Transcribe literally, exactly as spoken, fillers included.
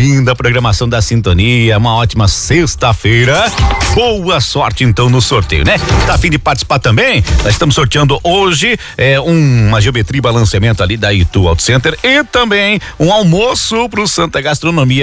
ouvindo a programação da Sintonia. Uma ótima sexta-feira. Boa sorte então no sorteio, né? Tá a fim de participar também? Nós estamos sorteando hoje é, um, uma geometria e balanceamento ali da Itu Auto Center e também um almoço pro Santa Gastronomia